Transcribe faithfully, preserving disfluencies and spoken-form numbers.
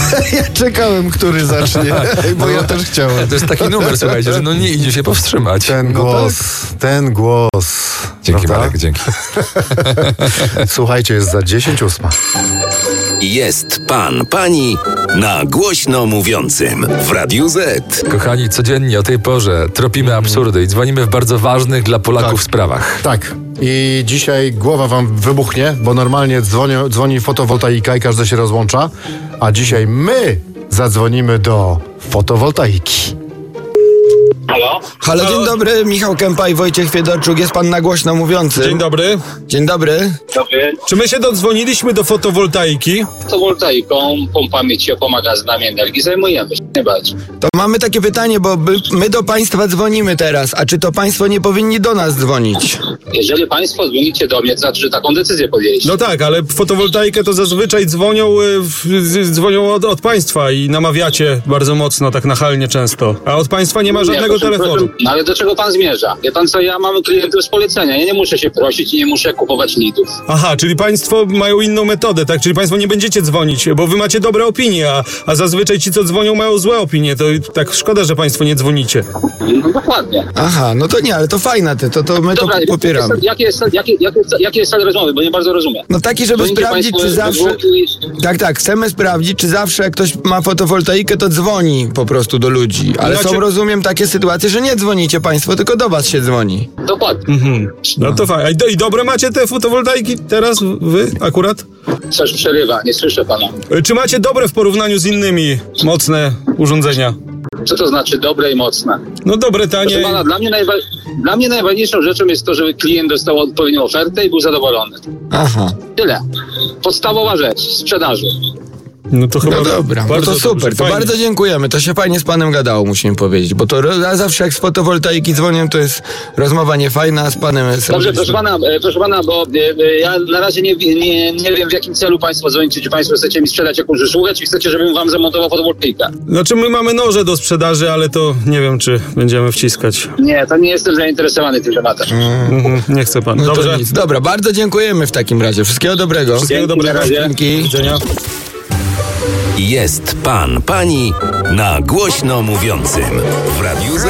Ja czekałem, który zacznie, bo no, ja też chciałem. To jest taki numer, słuchajcie, że no nie idzie się powstrzymać. Ten no głos, tak? ten głos. Dzięki, prawda? Marek, dzięki. Słuchajcie, jest za dziesięć ósma. Jest pan, pani na głośno mówiącym w Radiu Z. Kochani, codziennie o tej porze tropimy absurdy i dzwonimy w bardzo ważnych dla Polaków tak. sprawach. Tak. I dzisiaj głowa wam wybuchnie, bo normalnie dzwonią, dzwoni fotowoltaika i każdy się rozłącza, a dzisiaj my zadzwonimy do fotowoltaiki. Halo? Halo, dzień dobry, Michał Kępa i Wojciech Fiedorczuk, jest pan na głośno mówiący. Dzień dobry. Dzień dobry. Dobry. Czy my się dodzwoniliśmy do fotowoltaiki? Fotowoltaiką, pompami ciepłomagazynami energii zajmujemy się najbardziej. To mamy takie pytanie, bo by, my do państwa dzwonimy teraz, a czy to państwo nie powinni do nas dzwonić? Jeżeli państwo dzwonicie do mnie, to znaczy, że taką decyzję podjęliście. No tak, ale fotowoltaikę to zazwyczaj dzwonią, y, w- dzwonią od, od państwa i namawiacie bardzo mocno, tak nachalnie często. A od państwa nie ma żadnego proszę, telefonu. proszę, no ale do czego pan zmierza? Wie pan co, ja mam klientów z polecenia, ja nie muszę się prosić i nie muszę kupować lidów. Aha, czyli państwo mają inną metodę, tak? Czyli państwo nie będziecie dzwonić, bo wy macie dobre opinie, a, a zazwyczaj ci, co dzwonią, mają złe opinie. To tak szkoda, że państwo nie dzwonicie. No dokładnie. Aha, no to nie, ale to fajne, to, to, to my Dobra, to popieramy. jaki jest, jaki, jaki, jest, jaki jest cel rozmowy, bo nie bardzo rozumiem. No taki, żeby Dzwonicie sprawdzić, państwo czy do zawsze... dwóch i- Tak, tak, chcemy sprawdzić, czy zawsze jak ktoś ma fotowoltaikę, to dzwoni po prostu do ludzi. Ale Znaczy- są, rozumiem, takie sytuacje, że nie dzwonicie państwo, tylko do was się dzwoni. Dokładnie. Mhm. No to fajnie. A i, do, I dobre macie te fotowoltaiki teraz, wy akurat? Coś przerywa, nie słyszę pana. Y, Czy macie dobre w porównaniu z innymi mocne urządzenia? Co to znaczy dobre i mocne? No dobre, Proszę tanie. pana, dla mnie, najwa... dla mnie najważniejszą rzeczą jest to, żeby klient dostał odpowiednią ofertę i był zadowolony. Aha, Tyle. Podstawowa rzecz sprzedaży. No to chyba no dobra, no bardzo to super, dobrze, to fajnie. bardzo dziękujemy, to się fajnie z panem gadało, musimy powiedzieć, bo to ro- ja zawsze jak z fotowoltaiki dzwonię, to jest rozmowa niefajna, a z panem jest... Dobrze, proszę pana, e, proszę pana, bo e, e, ja na razie nie, nie, nie wiem, w jakim celu państwo dzwonicie, czy państwo chcecie mi sprzedać jakąś usługę, czy chcecie, żebym wam zamontował fotowoltaikę. Znaczy my mamy noże do sprzedaży, ale to nie wiem, czy będziemy wciskać. Nie, to nie jestem zainteresowany tym tematem. Mhm, nie chce pan. No to Dobrze. nic. Dobra, bardzo dziękujemy w takim razie, wszystkiego dobrego. Wszystkiego Dzięki, dobrego. na razie. Dzięki. Do widzenia. Jest pan, pani na głośno mówiącym w Radiu Z.